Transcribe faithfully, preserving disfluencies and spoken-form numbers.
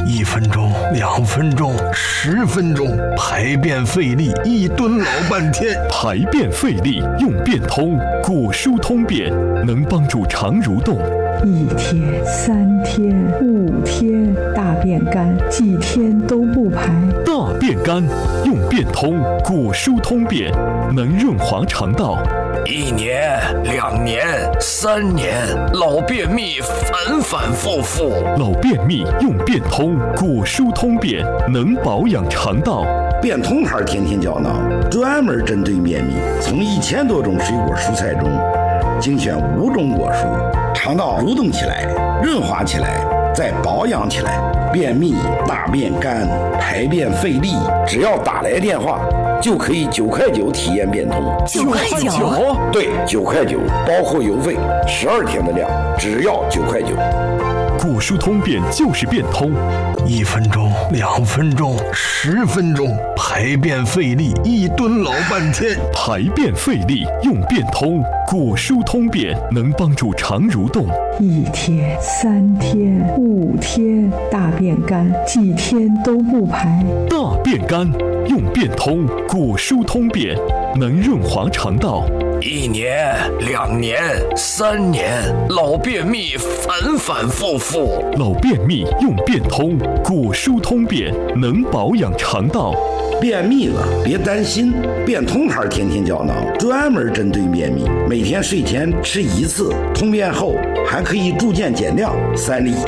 一分钟、两分钟、十分钟，排便费力，一蹲老半天。 排便费力用便通，果蔬通便能帮助肠蠕动。 一天、三天、五天，大便干，几天都不排。 大便干用便通，果蔬通便能润滑肠道。 一年、两年、三年，老便秘反反复复。 老便秘用便通，果蔬通便能保养肠道。 便通牌天天胶囊专门针对便秘，从一千多种水果蔬菜中精选五种果蔬，肠道蠕动起来，润滑起来，再保养起来。便秘、大便干、排便费力，只要打来电话就可以九块九体验便通。 九块九？ 对，九块九，包括邮费，十二天的量，只要九块九。 果蔬通便就是便通， 一分钟、两分钟、十分钟，排便费力，一蹲老半天。 排便费力用便通，果蔬通便能帮助肠蠕动。 一天、三天、五天，大便干，几天都不排。 大便干用便通，果蔬通便能润滑肠道。 一年、两年、三年，老便秘反反复复。 老便秘用便通，果蔬通便能保养肠道。 便秘了别担心，便通牌天天胶囊专门针对便秘，每天睡前吃一次，通便后还可以逐渐减量，三粒。